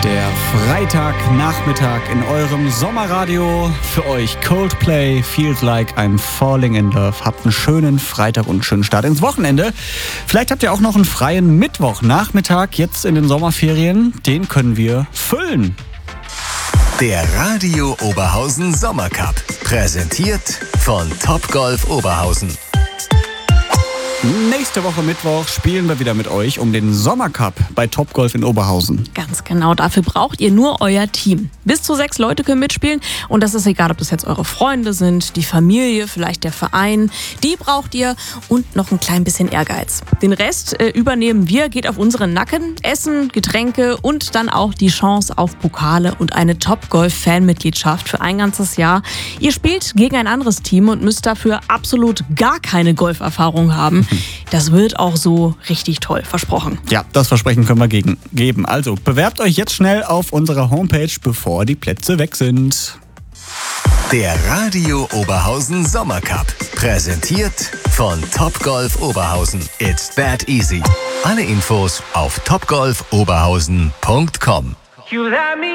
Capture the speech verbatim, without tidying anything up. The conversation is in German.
Der Freitagnachmittag in eurem Sommerradio. Für euch Coldplay, Feels Like I'm Falling in Love. Habt einen schönen Freitag und einen schönen Start ins Wochenende. Vielleicht habt ihr auch noch einen freien Mittwochnachmittag jetzt in den Sommerferien. Den können wir füllen. Der Radio Oberhausen Sommercup. Präsentiert von Topgolf Oberhausen. Nächste Woche Mittwoch spielen wir wieder mit euch um den Sommercup bei Topgolf in Oberhausen. Ganz genau, dafür braucht ihr nur euer Team. Bis zu sechs Leute können mitspielen und das ist egal, ob das jetzt eure Freunde sind, die Familie, vielleicht der Verein. Die braucht ihr und noch ein klein bisschen Ehrgeiz. Den Rest äh, übernehmen wir, geht auf unseren Nacken. Essen, Getränke und dann auch die Chance auf Pokale und eine Topgolf-Fanmitgliedschaft für ein ganzes Jahr. Ihr spielt gegen ein anderes Team und müsst dafür absolut gar keine Golferfahrung haben. Das wird auch so richtig toll, versprochen. Ja, das Versprechen können wir gegen, geben. Also bewerbt euch jetzt schnell auf unserer Homepage, bevor die Plätze weg sind. Der Radio Oberhausen Sommercup. Präsentiert von Topgolf Oberhausen. It's that easy. Alle Infos auf topgolf oberhausen punkt com.